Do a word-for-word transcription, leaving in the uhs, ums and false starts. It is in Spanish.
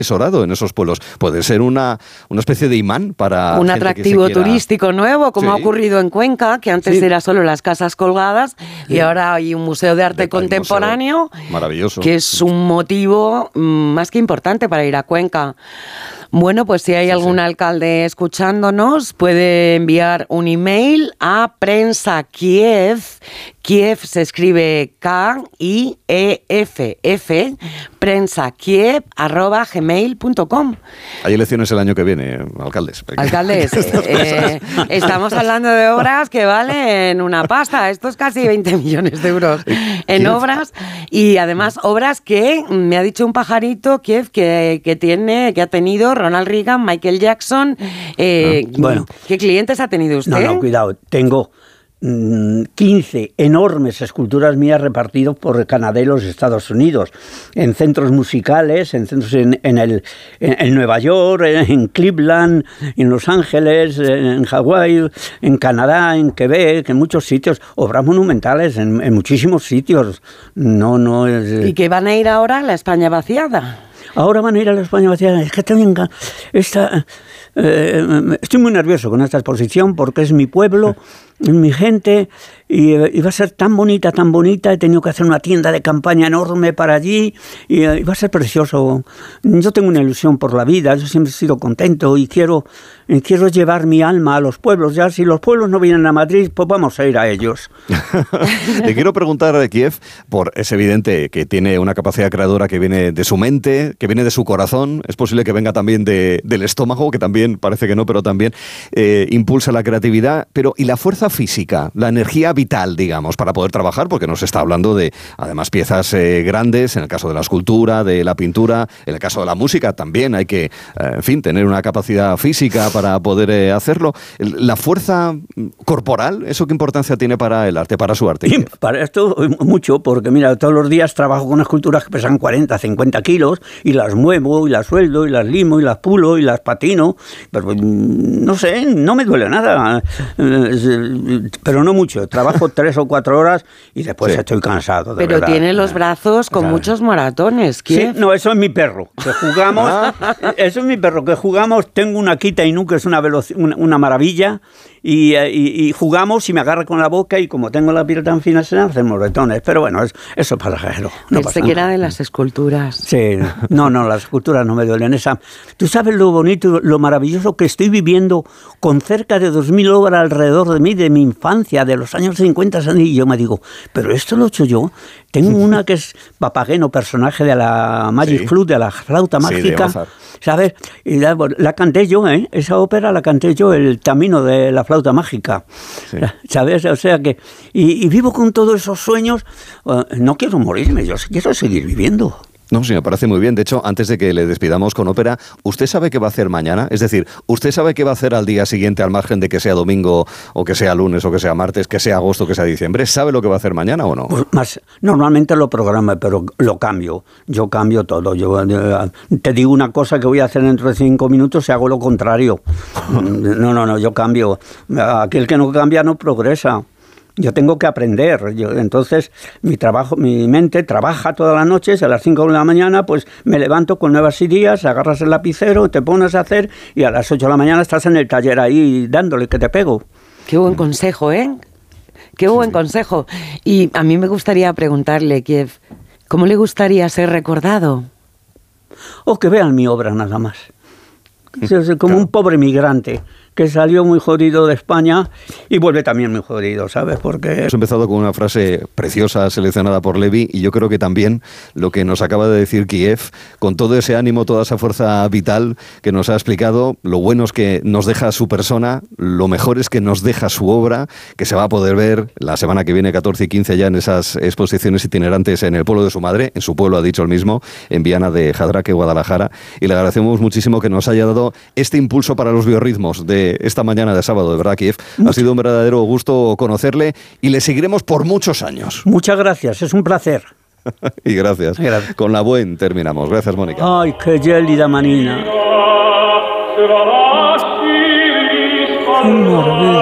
asesorado en esos pueblos. Puede ser una, una especie de imán para un gente atractivo que se quiera... turístico nuevo, como sí. ha ocurrido en Cuenca, que antes sí. era solo las casas colgadas sí. y ahora hay un museo de arte de contemporáneo. Maravilloso. Que es un motivo más que importante para ir a Cuenca. Bueno, pues si hay sí, algún sí. alcalde escuchándonos, puede enviar un email a Prensa Kiev. Kiev se escribe K I E F F, prensakiev arroba gmail punto com. Hay elecciones el año que viene, alcaldes. Alcaldes, eh, estamos hablando de obras que valen una pasta. Esto es casi veinte millones de euros en obras y además obras que me ha dicho un pajarito, Kiev, que, que tiene, que ha tenido Ronald Reagan, Michael Jackson. Eh, ah, bueno, ¿qué clientes ha tenido usted? No, no, cuidado, tengo quince enormes esculturas mías repartidos por Canadá y los Estados Unidos, en centros musicales, en centros en, en, el, en, en Nueva York, en, en Cleveland, en Los Ángeles, en Hawái, en Canadá, en Quebec, en muchos sitios, obras monumentales en, en muchísimos sitios. No, no es... ¿Y que van a ir ahora a la España vaciada? Ahora van a ir a la España vaciada. Es que también esta, eh, estoy muy nervioso con esta exposición porque es mi pueblo, es mi gente y, y va a ser tan bonita, tan bonita. He tenido que hacer una tienda de campaña enorme para allí y, y va a ser precioso. Yo tengo una ilusión por la vida, yo siempre he sido contento y quiero, y quiero llevar mi alma a los pueblos. Ya si los pueblos no vienen a Madrid, pues vamos a ir a ellos. Te quiero preguntar, Kiev, por es evidente que tiene una capacidad creadora que viene de su mente, que viene de su corazón, es posible que venga también de, del estómago, que también parece que no, pero también eh, impulsa la creatividad, pero y la fuerza física, la energía vital, digamos, para poder trabajar, porque nos está hablando de, además, piezas eh, grandes, en el caso de la escultura, de la pintura, en el caso de la música también hay que, eh, en fin, tener una capacidad física para poder eh, hacerlo. La fuerza corporal, ¿eso qué importancia tiene para el arte, para su arte? Y para esto mucho, porque mira, todos los días trabajo con esculturas que pesan cuarenta, cincuenta kilos y las muevo, y las sueldo, y las limo, y las pulo, y las patino, pero no sé, no me duele nada, pero no mucho, trabajo tres o cuatro horas y después sí. estoy cansado, de Pero verdad. Tiene los brazos con claro. muchos moratones, ¿qué? Sí, no, eso es mi perro, que jugamos, eso es mi perro, que jugamos, tengo una Akita Inu, que es una, veloc- una, una maravilla, y, y, y jugamos y me agarra con la boca y como tengo la piel tan fina se me hacen moretones, pero bueno, es, eso es pasajero. No Pensé que era de las esculturas. Sí, no, no, las esculturas no me duelen. Esa, tú sabes lo bonito, lo maravilloso que estoy viviendo con cerca de dos mil obras alrededor de mí, de mi infancia, de los años cincuenta, y yo me digo, pero esto lo he hecho yo. Tengo una que es Papageno, personaje de la Magic sí. Flute, de la flauta mágica, sí, ¿sabes? Y la, la canté yo, ¿eh? Esa ópera la canté yo, el Tamino de la flauta mágica, sí. ¿sabes? O sea que, y, y vivo con todos esos sueños, uh, no quiero morirme, yo quiero seguir viviendo. No, sí, me parece muy bien. De hecho, antes de que le despidamos con ópera, ¿usted sabe qué va a hacer mañana? Es decir, ¿usted sabe qué va a hacer al día siguiente, al margen de que sea domingo, o que sea lunes, o que sea martes, que sea agosto, que sea diciembre? ¿Sabe lo que va a hacer mañana o no? Pues más, normalmente lo programa, pero lo cambio. Yo cambio todo. Yo eh, te digo una cosa que voy a hacer dentro de cinco minutos y hago lo contrario. No, no, no, yo cambio. Aquel que no cambia no progresa. Yo tengo que aprender, yo, entonces mi trabajo, mi mente trabaja todas las noches, a las cinco de la mañana pues me levanto con nuevas ideas, agarras el lapicero, te pones a hacer y a las ocho de la mañana estás en el taller ahí dándole que te pego. Qué buen consejo, ¿eh? Qué buen sí. consejo. Y a mí me gustaría preguntarle, Kiev, ¿cómo le gustaría ser recordado? O que vean mi obra nada más. Es como claro. un pobre migrante que salió muy jodido de España y vuelve también muy jodido, ¿sabes? Porque... Hemos empezado con una frase preciosa seleccionada por Levi y yo creo que también lo que nos acaba de decir Kiev, con todo ese ánimo, toda esa fuerza vital que nos ha explicado, lo bueno es que nos deja su persona, lo mejor es que nos deja su obra, que se va a poder ver la semana que viene, catorce y quince, ya en esas exposiciones itinerantes en el pueblo de su madre, en su pueblo, ha dicho el mismo, en Viana de Jadraque, Guadalajara, y le agradecemos muchísimo que nos haya dado este impulso para los biorritmos de esta mañana de sábado, de verdad, Kiev. Ha sido un verdadero gusto conocerle y le seguiremos por muchos años. Muchas gracias, es un placer. Y gracias. gracias. Con la buen terminamos. Gracias, Mónica. Ay, qué gélida manina. Qué maravilla.